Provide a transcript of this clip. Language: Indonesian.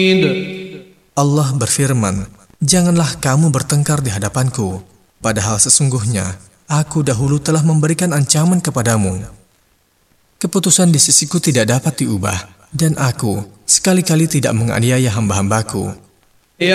Allah berfirman, janganlah kamu bertengkar di hadapanku, padahal sesungguhnya aku dahulu telah memberikan ancaman kepadamu. Keputusan di sisiku tidak dapat diubah, dan aku sekali-kali tidak menganiaya hamba-hambaku.